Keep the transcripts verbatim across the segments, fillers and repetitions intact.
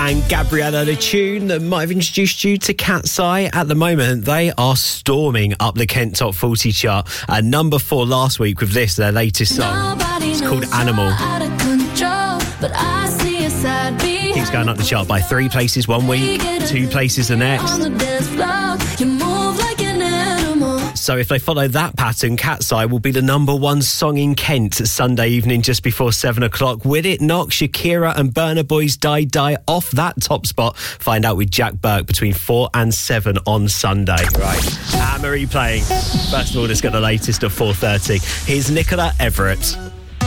and Gabriella, the tune that might have introduced you to Cat's Eye. At the moment, they are storming up the Kent Top forty chart. At number four last week with this, their latest song. It's called Animal. Keeps going up the chart by three places one week, two places the next. So if they follow that pattern, Cat's Eye will be the number one song in Kent Sunday evening just before seven o'clock. Will it knock Shakira and Burna Boy's Die Die off that top spot? Find out with Jack Burke between four and seven on Sunday. Right, Anne-Marie playing. First of all, let's get the latest at four thirty. Here's Nicola Everett.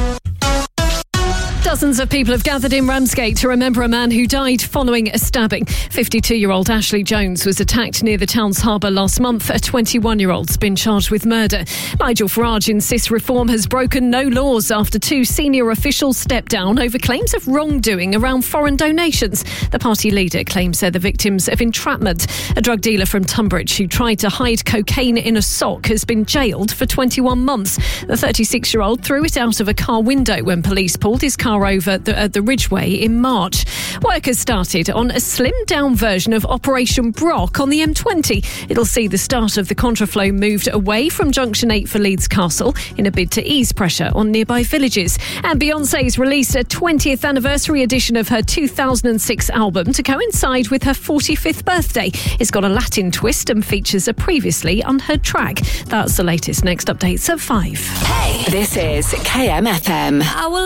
Dozens of people have gathered in Ramsgate to remember a man who died following a stabbing. fifty-two-year-old Ashley Jones was attacked near the town's harbour last month. A twenty-one-year-old's been charged with murder. Nigel Farage insists reform has broken no laws after two senior officials stepped down over claims of wrongdoing around foreign donations. The party leader claims they're the victims of entrapment. A drug dealer from Tunbridge who tried to hide cocaine in a sock has been jailed for twenty-one months. The thirty-six-year-old threw it out of a car window when police pulled his car over the, uh, the Ridgeway in March. Work has started on a slimmed-down version of Operation Brock on the M twenty. It'll see the start of the contraflow moved away from Junction eight for Leeds Castle in a bid to ease pressure on nearby villages. And Beyoncé's released a twentieth anniversary edition of her two thousand six album to coincide with her forty-fifth birthday. It's got a Latin twist and features a previously unheard track. That's the latest. Next updates at five. Hey, this is K M F M. I will